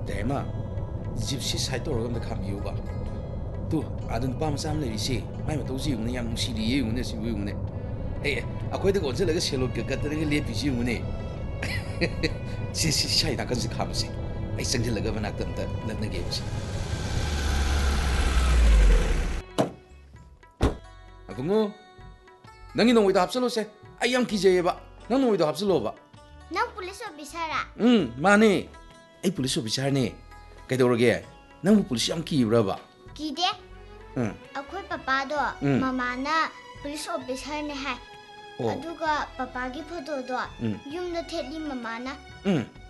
Tema, gypsy side door on the Camuba. Tu, I don't bump some lady say, my those you, young city, you, as you will. Hey, I quite go to like a shallow got the lady, you, ne. She shy, I can see Camsi. I sent you like a vanactum that let the games. Agungo, Nangy know with absolute, I am Kijaba, none with absolute. Now police officer. Money. A police officer, ne. Get over again. Now police young key rubber. Kide? A quick papa, Mamma, police officer ne hai. Aduga, papa give photo door. You the tell him, Mamma.